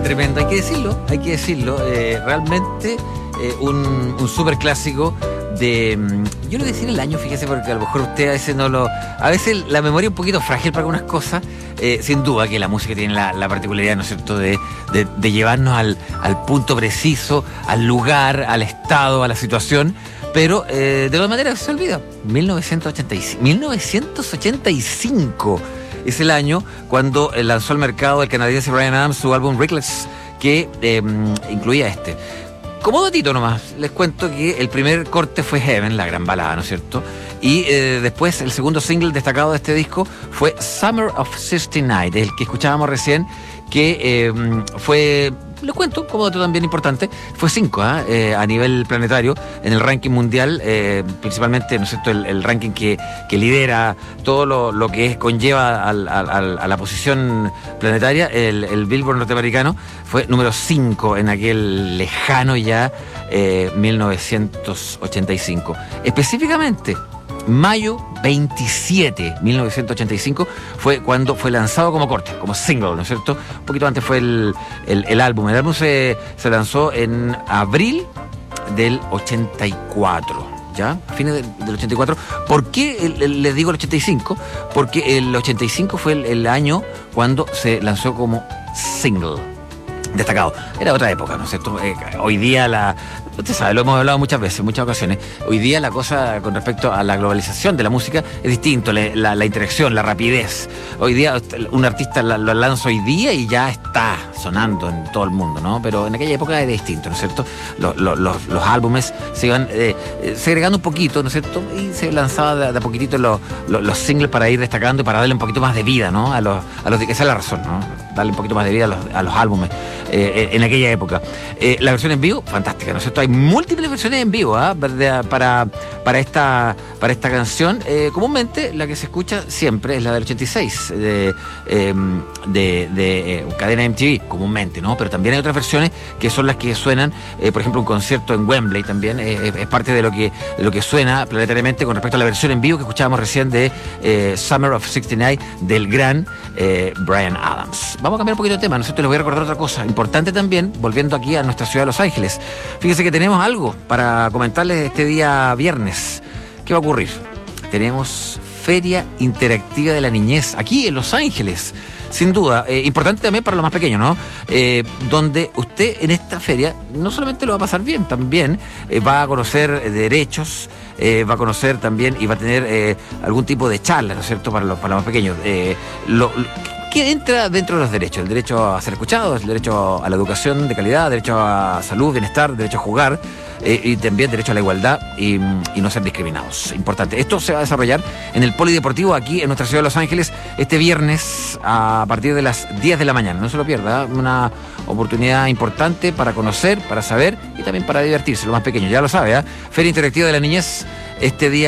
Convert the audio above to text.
tremendo, hay que decirlo, realmente un súper clásico de, yo no voy a decir el año, fíjese, porque a lo mejor usted a veces a veces la memoria es un poquito frágil para algunas cosas, sin duda que la música tiene la particularidad, ¿no es cierto?, de llevarnos al punto preciso, al lugar, al estado, a la situación, pero de todas maneras se olvida. 1985 es el año cuando lanzó al mercado el canadiense Bryan Adams su álbum Reckless, que incluía este. Como datito nomás, les cuento que el primer corte fue Heaven, la gran balada, ¿no es cierto? Y después el segundo single destacado de este disco fue Summer of 69, el que escuchábamos recién, que fue, les cuento, como dato también importante, fue 5 a nivel planetario en el ranking mundial, principalmente, ¿no es cierto?, el ranking que lidera todo lo que conlleva a la posición planetaria, el Billboard norteamericano, fue número 5 en aquel lejano ya 1985. Específicamente, mayo 27, 1985, fue cuando fue lanzado como corte, como single, ¿no es cierto? Un poquito antes fue el álbum. El álbum se lanzó en abril del 84, ¿ya? Fines del 84. ¿Por qué les digo el 85? Porque el 85 fue el año cuando se lanzó como single destacado. Era otra época, ¿no es cierto? Hoy día usted sabe, lo hemos hablado muchas veces, en muchas ocasiones. Hoy día la cosa con respecto a la globalización de la música es distinto, la interacción, la rapidez. Hoy día un artista lo lanza hoy día y ya está sonando en todo el mundo, ¿no? Pero en aquella época era distinto, ¿no es cierto? Los álbumes se iban segregando un poquito, ¿no es cierto? Y se lanzaba de a poquitito los singles para ir destacando y para darle un poquito más de vida, ¿no? A los esa es la razón, ¿no? Darle un poquito más de vida a los álbumes en aquella época. La versión en vivo, fantástica, ¿no es cierto? Hay múltiples versiones en vivo para esta canción. Comúnmente la que se escucha siempre es la del 86 de cadena MTV, comúnmente, ¿no? Pero también hay otras versiones que son las que suenan, por ejemplo, un concierto en Wembley también es parte de lo que suena planetariamente con respecto a la versión en vivo que escuchábamos recién de Summer of 69 del gran Bryan Adams. Vamos a cambiar un poquito de tema, ¿no es cierto? Les voy a recordar otra cosa importante también, volviendo aquí a nuestra ciudad de Los Ángeles. Fíjense que tenemos algo para comentarles este día viernes. ¿Qué va a ocurrir? Tenemos Feria Interactiva de la Niñez aquí en Los Ángeles. Sin duda, importante también para los más pequeños, ¿no? Donde usted en esta feria no solamente lo va a pasar bien, también va a conocer derechos, va a conocer también y va a tener algún tipo de charla, ¿no es cierto?, para los más pequeños. ¿Qué entra dentro de los derechos? El derecho a ser escuchado, el derecho a la educación de calidad, derecho a salud, bienestar, derecho a jugar y también derecho a la igualdad y no ser discriminados. Importante. Esto se va a desarrollar en el Polideportivo aquí en nuestra ciudad de Los Ángeles este viernes a partir de las 10 de la mañana. No se lo pierda, una oportunidad importante para conocer, para saber y también para divertirse, lo más pequeño. Ya lo sabe, Feria Interactiva de la Niñez este día